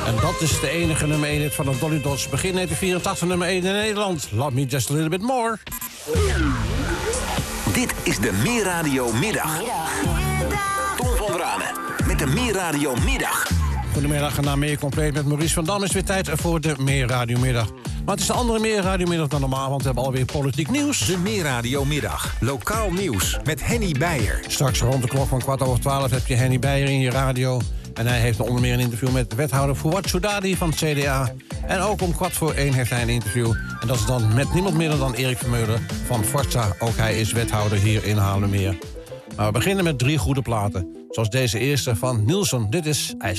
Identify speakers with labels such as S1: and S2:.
S1: En dat is de enige nummer 1 hit van de Dolly Dots. Begin 1984 nummer 1 in Nederland. Love Me Just a Little Bit More.
S2: Dit is de Meer Radio Middag. Tom van Bramen met de Meer Radio Middag.
S1: Goedemiddag en na Meer Compleet met Maurice van Dam is weer tijd voor de Meer Radio Middag. Maar het is de andere Meer Radio Middag dan normaal, want we hebben alweer politiek nieuws.
S2: De Meer Radio Middag. Lokaal nieuws met Henny Beijer.
S1: Straks rond de klok van 11:15 heb je Henny Beijer in je radio. En hij heeft onder meer een interview met wethouder Fouad Soudadi van het CDA. En ook om 1:15 heeft hij een interview. En dat is dan met niemand minder dan Erik Vermeulen van Forza. Ook hij is wethouder hier in Haarlemmermeer. Maar we beginnen met 3 goede platen. Zoals deze eerste van Nielsen. Dit is IJsje.